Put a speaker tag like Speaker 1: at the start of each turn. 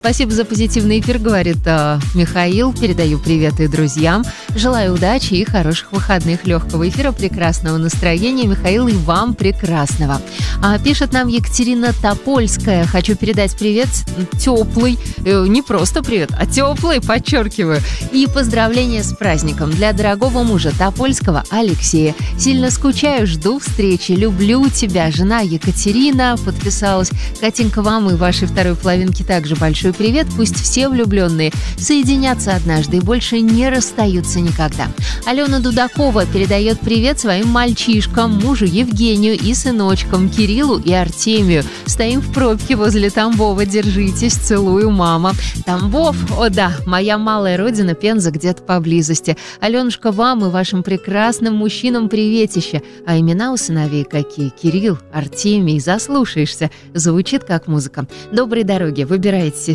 Speaker 1: Спасибо за позитивный эфир, говорит Михаил. Передаю приветы друзьям. Желаю удачи и хороших выходных, легкого эфира, прекрасного настроения. Михаил, и вам прекрасного. Пишет нам Екатерина Топольская. Хочу передать привет теплый, не просто привет, а теплый, подчеркиваю. И поздравления с праздником для дорогого мужа Топольского Алексея. Сильно скучаю, жду встречи. Люблю тебя, жена Екатерина. Подписалась. Катенька, вам и вашей второй половинке также большой привет. Пусть все влюбленные соединятся однажды и больше не расстаются никогда. Алена Дудакова передает привет своим мальчишкам, мужу Евгению и сыночкам Кириллу и Артемию. Стоим в пробке возле Тамбова. Держитесь, целую, мама. Тамбов, о да, моя малая родина, Пенза где-то поблизости. Аленушка, вам и вашим прекрасным мужчинам приветище. А имена у сыновей какие? Кирилл, Артемий, заслушаешься. Звучит как музыка. Доброй дороги, выбирайте